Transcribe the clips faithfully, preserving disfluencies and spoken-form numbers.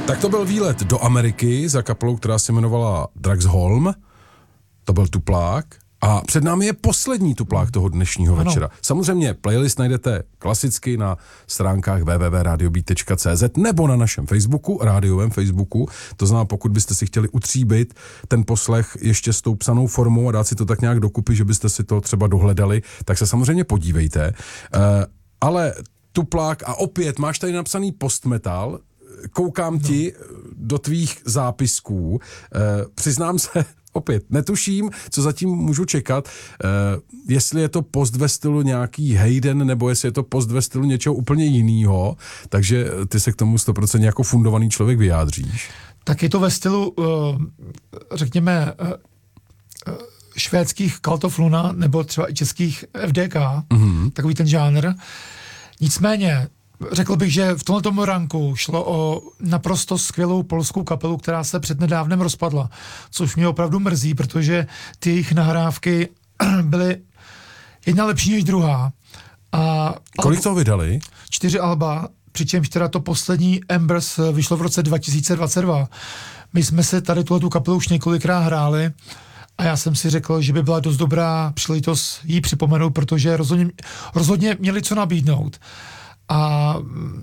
Tak to byl výlet do Ameriky za kapelou, která se jmenovala Draxholm. To byl Tuplák. A před námi je poslední Tuplák toho dnešního ano. večera. Samozřejmě playlist najdete klasicky na stránkách w w w tečka radiobeat tečka c z nebo na našem Facebooku, rádiovém Facebooku. To znamená, pokud byste si chtěli utříbit ten poslech ještě s tou psanou formou a dát si to tak nějak dokupy, že byste si to třeba dohledali, tak se samozřejmě podívejte. Uh, ale Tuplák a opět máš tady napsaný postmetal, koukám no. ti do tvých zápisků, uh, přiznám se, opět, netuším, co zatím můžu čekat, uh, jestli je to post ve stylu nějaký Hayden, nebo jestli je to post ve stylu něčeho úplně jiného, takže ty se k tomu sto procent jako fundovaný člověk vyjádříš. Tak je to ve stylu, uh, řekněme, uh, uh, švédských Cult of Luna, nebo třeba i českých F D K, mm-hmm. takový ten žánr. Nicméně, řekl bych, že v tomto ranku šlo o naprosto skvělou polskou kapelu, která se přednedávnem rozpadla, což mě opravdu mrzí, protože ty jejich nahrávky byly jedna lepší než druhá. A kolik toho vydali? Čtyři alba, přičemž teda to poslední Embers vyšlo v roce dva tisíce dvacet dva. My jsme se tady tuhletu kapelu už několikrát hráli a já jsem si řekl, že by byla dost dobrá příležitost jí připomenout, protože rozhodně, rozhodně měli co nabídnout. A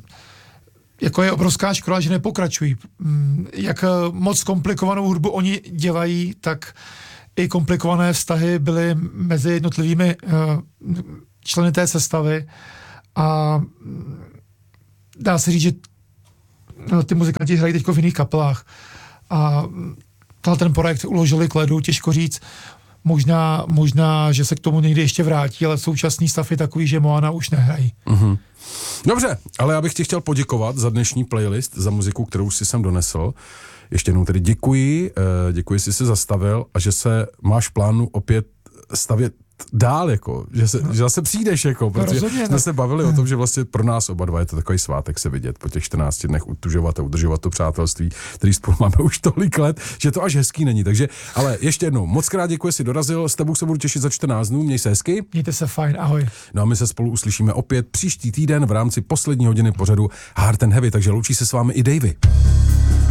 jako je obrovská škoda, že nepokračují. Jak moc komplikovanou hudbu oni dělají, tak i komplikované vztahy byly mezi jednotlivými členy té sestavy a dá se říct, že ty muzikanti hrají teď v jiných kapelách a ten projekt uložili k ledu, těžko říct. Možná, možná, že se k tomu někdy ještě vrátí, ale současný stav je takový, že Moana už nehrají. Mm-hmm. Dobře, ale já bych ti chtěl poděkovat za dnešní playlist, za muziku, kterou si sem donesl. Ještě jednou tedy děkuji, děkuji, že jsi se zastavil a že se máš plánu opět stavět dál, jako, že, se, no. že zase přijdeš, jako, protože rozhodně, jsme no. se bavili o tom, že vlastně pro nás oba dva je to takový svátek se vidět po těch čtrnácti dnech, utužovat a udržovat to přátelství, který spolu máme už tolik let, že to až hezký není. Takže, ale ještě jednou, moc krát děkuji, jsi dorazil, s tebou se budu těšit za čtrnáct dnů, měj se hezky. Mějte se fajn, ahoj. No a my se spolu uslyšíme opět příští týden v rámci poslední hodiny pořadu Hard and Heavy, takže loučí se s vámi i Davey.